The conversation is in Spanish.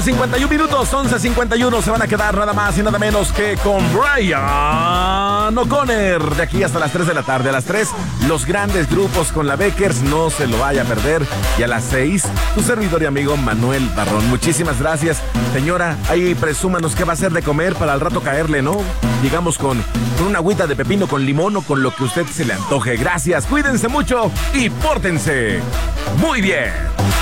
51 minutos, 11:51, se van a quedar nada más y nada menos que con Brian O'Connor. De aquí hasta las 3 de la tarde. A las 3, los grandes grupos con la Beckers, no se lo vaya a perder. Y a las 6, tu servidor y amigo Manuel Barrón. Muchísimas gracias. Señora, ahí presúmanos qué va a hacer de comer para al rato caerle, ¿no? Digamos con una agüita de pepino con limón o con lo que usted se le antoje. Gracias, cuídense mucho y pórtense muy bien.